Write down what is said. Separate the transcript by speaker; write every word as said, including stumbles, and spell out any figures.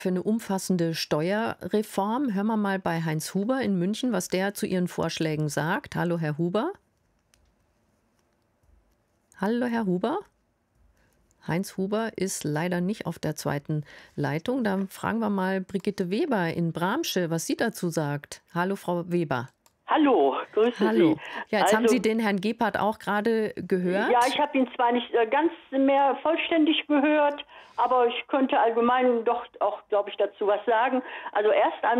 Speaker 1: für eine umfassende Steuerreform. Hören wir mal bei Heinz Huber in München, was der zu Ihren Vorschlägen sagt. Hallo, Herr Huber. Hallo, Herr Huber. Heinz Huber ist leider nicht auf der zweiten Leitung. Dann fragen wir mal Brigitte Weber in Bramsche, was sie dazu sagt. Hallo, Frau Weber.
Speaker 2: Hallo, grüße Sie.
Speaker 1: Hallo. Ja, jetzt haben
Speaker 2: Also,
Speaker 1: Sie den Herrn Gebhardt auch gerade
Speaker 2: ja,
Speaker 1: gehört.
Speaker 2: ich habe ihn zwar nicht äh, ganz mehr vollständig gehört, aber ich könnte allgemein doch auch, glaube ich, dazu was sagen. Also erst einmal